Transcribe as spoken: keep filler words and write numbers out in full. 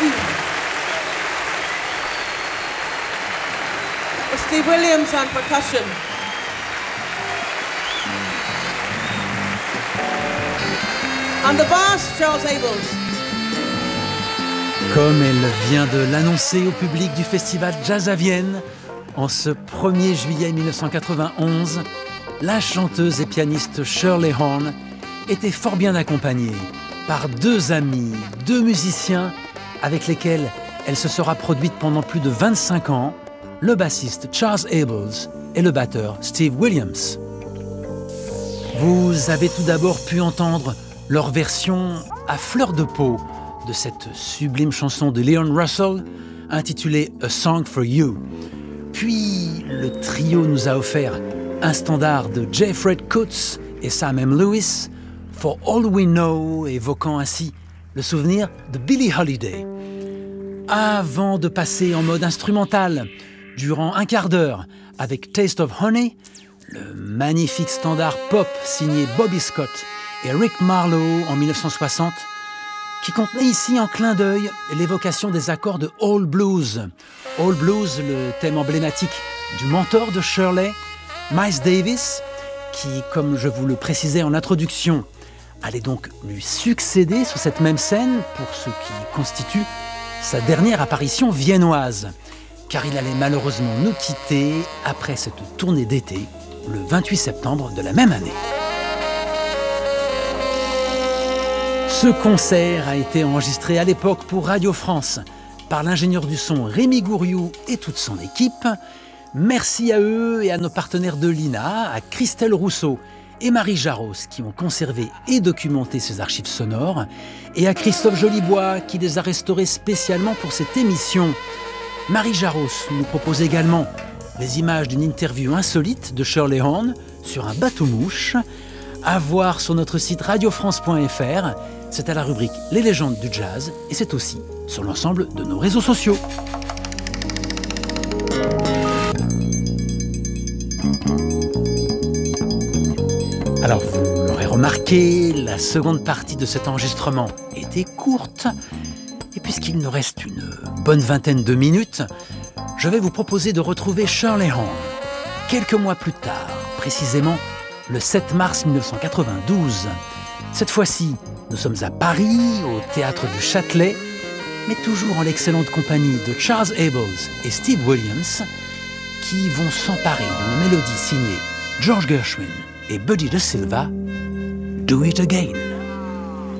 Steve Williams on percussion. On the bass, Charles Abels. Comme elle vient de l'annoncer au public du festival Jazz à Vienne, en ce premier juillet mille neuf cent quatre-vingt-onze, la chanteuse et pianiste Shirley Horn était fort bien accompagnée par deux amis, deux musiciens avec lesquels elle se sera produite pendant plus de vingt-cinq ans, le bassiste Charles Abels et le batteur Steve Williams. Vous avez tout d'abord pu entendre leur version à fleur de peau de cette sublime chanson de Leon Russell intitulée A Song for You. Puis le trio nous a offert un standard de J. Fred Coates et Sam M. Lewis, For All We Know, évoquant ainsi le souvenir de Billie Holiday. Avant de passer en mode instrumental, durant un quart d'heure, avec Taste of Honey, le magnifique standard pop signé Bobby Scott et Rick Marlowe en mille neuf cent soixante, qui contenait ici en clin d'œil l'évocation des accords de All Blues. All Blues, le thème emblématique du mentor de Shirley, Miles Davis, qui, comme je vous le précisais en introduction, allait donc lui succéder sur cette même scène pour ce qui constitue sa dernière apparition viennoise, car il allait malheureusement nous quitter après cette tournée d'été, le vingt-huit septembre de la même année. Ce concert a été enregistré à l'époque pour Radio France par l'ingénieur du son Rémi Gouriou et toute son équipe. Merci à eux et à nos partenaires de l'I N A, à Christelle Rousseau et Marie Jaros qui ont conservé et documenté ces archives sonores, et à Christophe Jolibois qui les a restaurées spécialement pour cette émission. Marie Jaros nous propose également les images d'une interview insolite de Shirley Horn sur un bateau-mouche, à voir sur notre site radio france point f r. C'est à la rubrique Les légendes du jazz et c'est aussi sur l'ensemble de nos réseaux sociaux. Alors vous l'aurez remarqué, la seconde partie de cet enregistrement était courte. Et puisqu'il nous reste une bonne vingtaine de minutes, je vais vous proposer de retrouver Shirley Horn quelques mois plus tard, précisément le sept mars mille neuf cent quatre-vingt-douze. Cette fois-ci, nous sommes à Paris, au Théâtre du Châtelet, mais toujours en l'excellente compagnie de Charles Abels et Steve Williams, qui vont s'emparer d'une mélodie signée George Gershwin et Buddy DeSilva, Do It Again.